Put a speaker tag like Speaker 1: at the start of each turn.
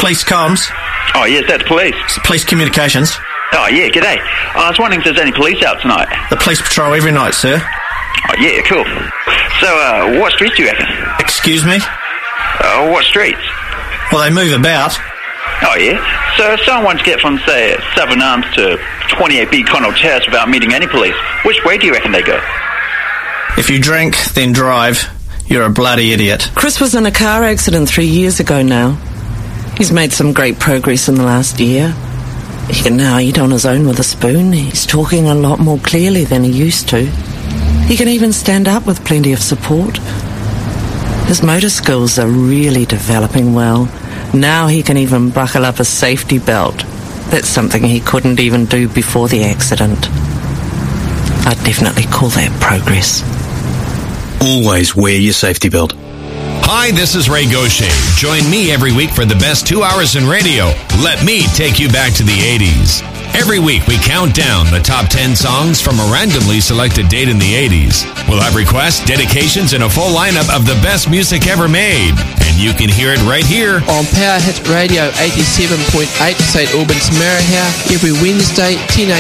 Speaker 1: Police comms.
Speaker 2: Oh, yes, that's police.
Speaker 1: It's police communications.
Speaker 2: Oh, yeah, g'day. I was wondering if there's any police out tonight.
Speaker 1: The police patrol every night, sir.
Speaker 2: Oh, yeah, cool. So, what streets do you reckon?
Speaker 1: Excuse me?
Speaker 2: What streets?
Speaker 1: Well, they move about.
Speaker 2: Oh, yeah? So if someone wants to get from, say, Southern Arms to 28B Connaught Terrace without meeting any police, which way do you reckon they go?
Speaker 1: If you drink, then drive, you're a bloody idiot.
Speaker 3: Chris was in a car accident 3 years ago now. He's made some great progress in the last year. He can now eat on his own with a spoon. He's talking a lot more clearly than he used to. He can even stand up with plenty of support. His motor skills are really developing well. Now he can even buckle up a safety belt. That's something he couldn't even do before the accident. I'd definitely call that progress.
Speaker 4: Always wear your safety belt.
Speaker 5: Hi, this is Ray Gaucher. Join me every week for the best 2 hours in radio. Let me take you back to the 80s. Every week we count down the top 10 songs from a randomly selected date in the 80s. We'll have requests, dedications, and a full lineup of the best music ever made. And you can hear it right here
Speaker 6: on Power Hit Radio 87.8 St Albans Marahau every Wednesday 10